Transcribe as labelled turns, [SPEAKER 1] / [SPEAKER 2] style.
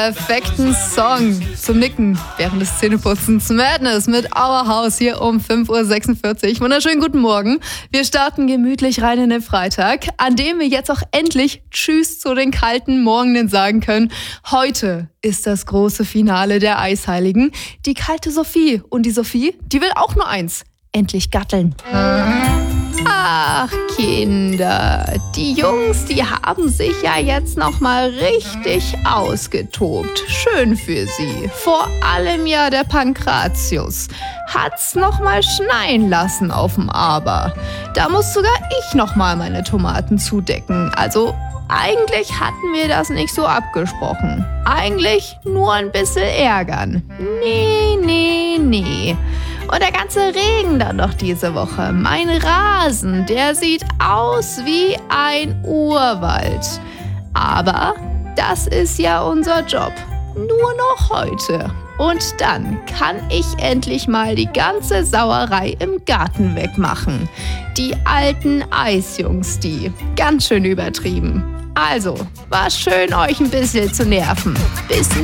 [SPEAKER 1] Perfekten Song zum Nicken während des Zähneputzens. Madness mit Our House hier um 5.46 Uhr. Wunderschönen guten Morgen. Wir starten gemütlich rein in den Freitag, an dem wir jetzt auch endlich Tschüss zu den kalten Morgenen sagen können. Heute ist das große Finale der Eisheiligen. Die kalte Sophie. Und die Sophie, die will auch nur eins: endlich gatteln. Ach Kinder, die Jungs, die haben sich ja jetzt nochmal richtig ausgetobt. Schön für sie. Vor allem ja der Pankratius. Hat's nochmal schneien lassen auf dem Aber. Da muss sogar ich nochmal meine Tomaten zudecken. Also eigentlich hatten wir das nicht so abgesprochen. Eigentlich nur ein bisschen ärgern. Nee. Und der ganze Regen dann noch diese Woche. Mein Rasen, der sieht aus wie ein Urwald. Aber das ist ja unser Job. Nur noch heute. Und dann kann ich endlich mal die ganze Sauerei im Garten wegmachen. Die alten Eisjungs, die. Ganz schön übertrieben. Also, war schön, euch ein bisschen zu nerven. Bis